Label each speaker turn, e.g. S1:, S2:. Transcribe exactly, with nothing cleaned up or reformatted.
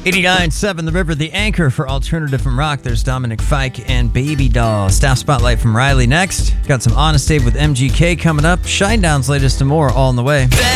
S1: eighty-nine point seven The River, the anchor for alternative from rock. There's Dominic Fike and Baby Doll. Staff Spotlight from Riley next. Got some Honest Abe with M G K coming up. Shinedown's latest and more all on the way.